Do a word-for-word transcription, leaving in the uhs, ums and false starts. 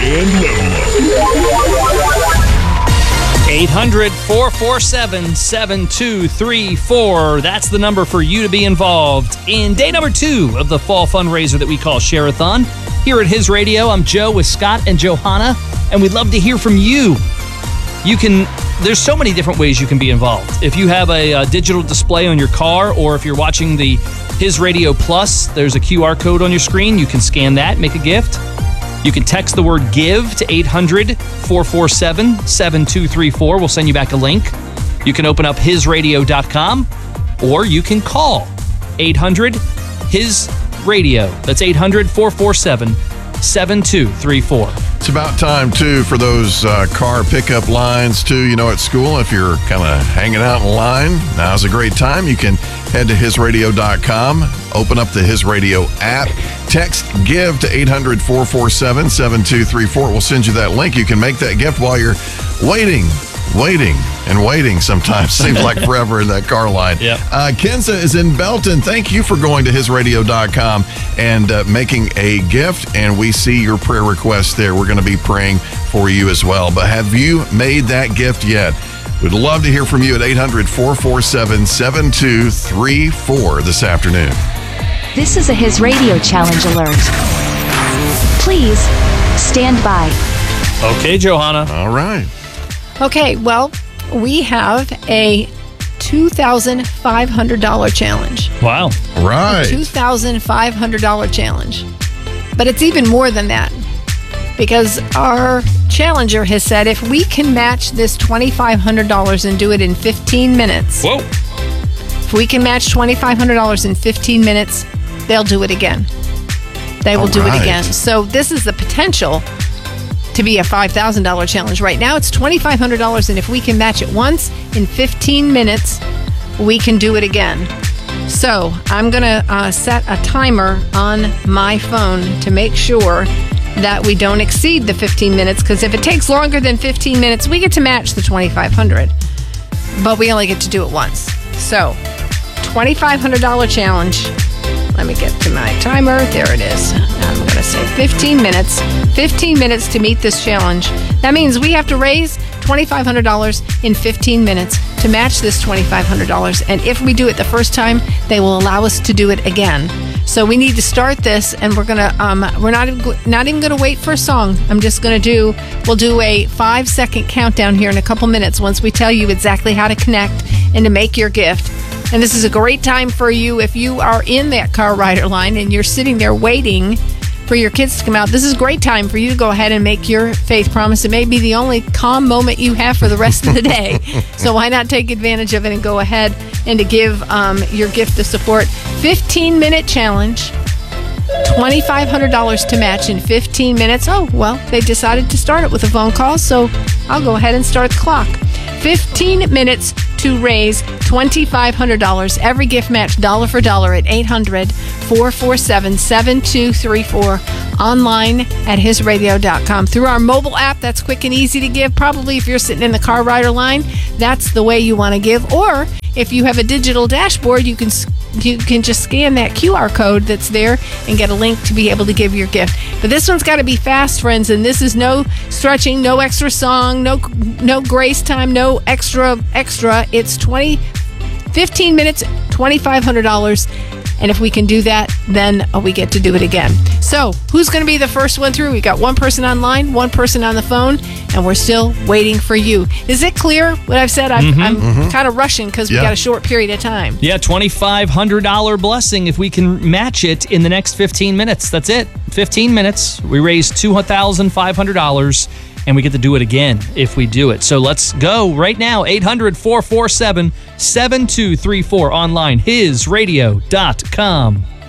and level up. eight hundred, four four seven, seven two three four. That's the number for you to be involved in day number two of the fall fundraiser that we call Share-a-thon. Here at His Radio, I'm Joe with Scott and Johanna, and we'd love to hear from you. You can, there's so many different ways you can be involved. If you have a, a digital display on your car, or if you're watching the His Radio Plus, there's a Q R code on your screen. You can scan that, make a gift. You can text the word GIVE to eight hundred, four four seven, seven two three four. We'll send you back a link. You can open up his radio dot com, or you can call eight hundred, his radio. That's eight hundred, four four seven, seven two three four. It's about time, too, for those uh, car pickup lines, too. You know, at school, if you're kind of hanging out in line, now's a great time. You can head to his radio dot com, open up the His Radio app, text GIVE to eight hundred, four four seven, seven two three four. We'll send you that link. You can make that gift while you're waiting, waiting, and waiting sometimes. Seems like forever in that car line. Yep. Uh, Kenza is in Belton. Thank you for going to his radio dot com and uh, making a gift, and we see your prayer request there. We're going to be praying for you as well. But have you made that gift yet? We'd love to hear from you at eight hundred, four four seven, seven two three four this afternoon. This is a His Radio Challenge alert. Please stand by. Okay, Johanna. All right. Okay, well, we have a two thousand five hundred dollars challenge. Wow. Right. two thousand five hundred dollars challenge. But it's even more than that, because our challenger has said if we can match this two thousand five hundred dollars and do it in fifteen minutes. Whoa. If we can match two thousand five hundred dollars in fifteen minutes, they'll do it again. They will All do right. it again. So this is the potential to be a five thousand dollars challenge. Right now it's two thousand five hundred dollars, and if we can match it once in fifteen minutes, we can do it again. So I'm going to uh, set a timer on my phone to make sure that we don't exceed the fifteen minutes, because if it takes longer than fifteen minutes, we get to match the two thousand five hundred dollars, but we only get to do it once. So two thousand five hundred dollars challenge. Let me get to my timer. There it is. I'm going to say fifteen minutes. fifteen minutes to meet this challenge. That means we have to raise two thousand five hundred dollars in fifteen minutes to match this two thousand five hundred dollars. And if we do it the first time, they will allow us to do it again. So we need to start this, and we're gonna um we're not even, not even gonna wait for a song. I'm just gonna do we'll do a five second countdown here in a couple minutes once we tell you exactly how to connect and to make your gift. And this is a great time for you if you are in that car rider line and you're sitting there waiting for your kids to come out. This is a great time for you to go ahead and make your faith promise. It may be the only calm moment you have for the rest of the day. So why not take advantage of it and go ahead and to give um, your gift of support. fifteen minute challenge. two thousand five hundred dollars to match in fifteen minutes. Oh, well, they decided to start it with a phone call, so I'll go ahead and start the clock. fifteen minutes to raise two thousand five hundred dollars. Every gift match dollar for dollar at eight hundred, four four seven, seven two three four. Online at his radio dot com. Through our mobile app, that's quick and easy to give. Probably if you're sitting in the car rider line, that's the way you want to give. Or if you have a digital dashboard, you can you can just scan that Q R code that's there and get a link to be able to give your gift. But this one's got to be fast, friends, and this is no stretching, no extra song, no no grace time, no extra extra. It's twenty, fifteen minutes, two thousand five hundred dollars. And if we can do that, then we get to do it again. So who's going to be the first one through? We got one person online, one person on the phone, and we're still waiting for you. Is it clear what I've said? I'm, Mm-hmm. I'm Mm-hmm. kind of rushing because we Yeah. got a short period of time. Yeah, two thousand five hundred dollars blessing if we can match it in the next fifteen minutes. That's it. fifteen minutes. We raise two thousand five hundred dollars, and we get to do it again if we do it. So let's go right now. eight hundred, four four seven, seven two three four. Online, his radio dot com.